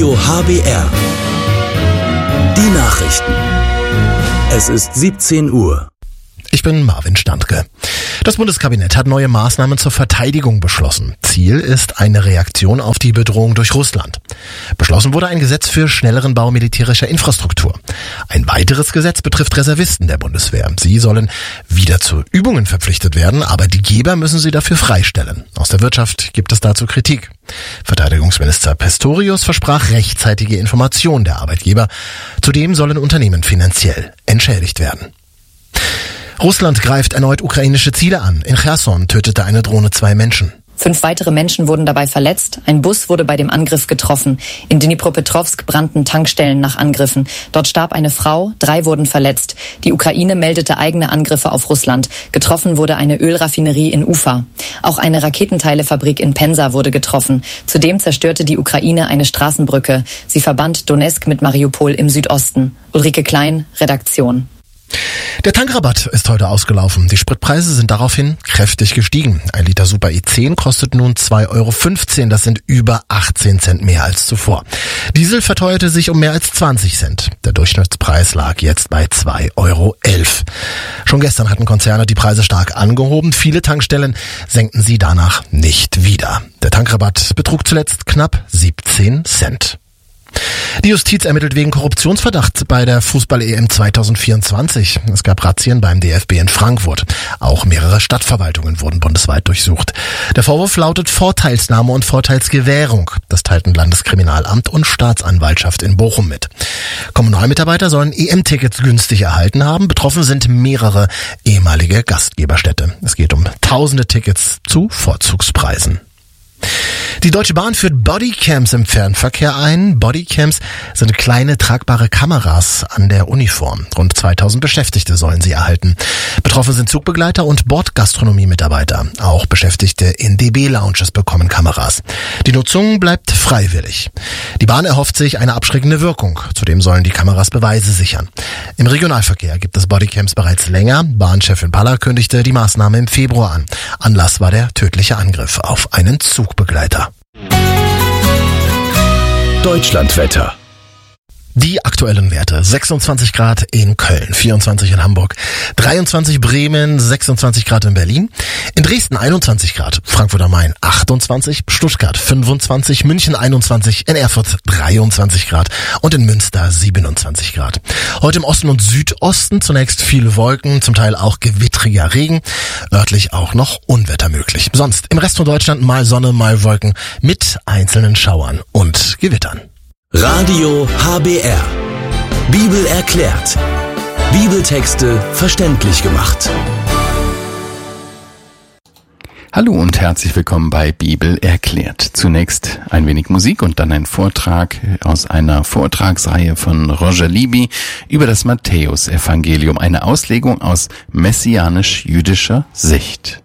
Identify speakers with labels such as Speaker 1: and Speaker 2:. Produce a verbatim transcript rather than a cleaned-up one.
Speaker 1: Radio H B R. Die Nachrichten. Es ist siebzehn Uhr.
Speaker 2: Ich bin Marvin Standke. Das Bundeskabinett hat neue Maßnahmen zur Verteidigung beschlossen. Ziel ist eine Reaktion auf die Bedrohung durch Russland. Beschlossen wurde ein Gesetz für schnelleren Bau militärischer Infrastruktur. Ein weiteres Gesetz betrifft Reservisten der Bundeswehr. Sie sollen wieder zu Übungen verpflichtet werden, aber die Geber müssen sie dafür freistellen. Aus der Wirtschaft gibt es dazu Kritik. Verteidigungsminister Pistorius versprach rechtzeitige Information der Arbeitgeber. Zudem sollen Unternehmen finanziell entschädigt werden. Russland greift erneut ukrainische Ziele an. In Cherson tötete eine Drohne zwei Menschen.
Speaker 3: Fünf weitere Menschen wurden dabei verletzt. Ein Bus wurde bei dem Angriff getroffen. In Dnipropetrovsk brannten Tankstellen nach Angriffen. Dort starb eine Frau, drei wurden verletzt. Die Ukraine meldete eigene Angriffe auf Russland. Getroffen wurde eine Ölraffinerie in Ufa. Auch eine Raketenteilefabrik in Pensa wurde getroffen. Zudem zerstörte die Ukraine eine Straßenbrücke. Sie verband Donezk mit Mariupol im Südosten. Ulrike Klein, Redaktion.
Speaker 2: Der Tankrabatt ist heute ausgelaufen. Die Spritpreise sind daraufhin kräftig gestiegen. Ein Liter Super E zehn kostet nun zwei Euro fünfzehn. Das sind über achtzehn Cent mehr als zuvor. Diesel verteuerte sich um mehr als zwanzig Cent. Der Durchschnittspreis lag jetzt bei zwei Euro elf. Schon gestern hatten Konzerne die Preise stark angehoben. Viele Tankstellen senkten sie danach nicht wieder. Der Tankrabatt betrug zuletzt knapp siebzehn Cent. Die Justiz ermittelt wegen Korruptionsverdacht bei der Fußball-E M zwanzig vierundzwanzig. Es gab Razzien beim D F B in Frankfurt. Auch mehrere Stadtverwaltungen wurden bundesweit durchsucht. Der Vorwurf lautet Vorteilsnahme und Vorteilsgewährung. Das teilten Landeskriminalamt und Staatsanwaltschaft in Bochum mit. Kommunalmitarbeiter sollen E M-Tickets günstig erhalten haben. Betroffen sind mehrere ehemalige Gastgeberstädte. Es geht um tausende Tickets zu Vorzugspreisen. Die Deutsche Bahn führt Bodycams im Fernverkehr ein. Bodycams sind kleine tragbare Kameras an der Uniform. Rund zweitausend Beschäftigte sollen sie erhalten. Betroffen sind Zugbegleiter und Bordgastronomie-Mitarbeiter. Auch Beschäftigte in D B-Lounges bekommen Kameras. Die Nutzung bleibt freiwillig. Die Bahn erhofft sich eine abschreckende Wirkung. Zudem sollen die Kameras Beweise sichern. Im Regionalverkehr gibt es Bodycams bereits länger. Bahnchefin Paller kündigte die Maßnahme im Februar an. Anlass war der tödliche Angriff auf einen Zugbegleiter.
Speaker 1: Deutschlandwetter.
Speaker 2: Die aktuellen Werte: sechsundzwanzig Grad in Köln, vierundzwanzig in Hamburg, dreiundzwanzig Bremen, sechsundzwanzig Grad in Berlin, in Dresden einundzwanzig Grad, Frankfurt am Main achtundzwanzig, Stuttgart fünfundzwanzig, München einundzwanzig, in Erfurt dreiundzwanzig Grad und in Münster siebenundzwanzig Grad. Heute im Osten und Südosten zunächst viele Wolken, zum Teil auch gewittriger Regen, örtlich auch noch Unwetter möglich. Sonst im Rest von Deutschland mal Sonne, mal Wolken mit einzelnen Schauern und Gewittern.
Speaker 1: Radio H B R. Bibel erklärt. Bibeltexte verständlich gemacht.
Speaker 4: Hallo und herzlich willkommen bei Bibel erklärt. Zunächst ein wenig Musik und dann ein Vortrag aus einer Vortragsreihe von Roger Libby über das Matthäusevangelium, eine Auslegung aus messianisch-jüdischer Sicht.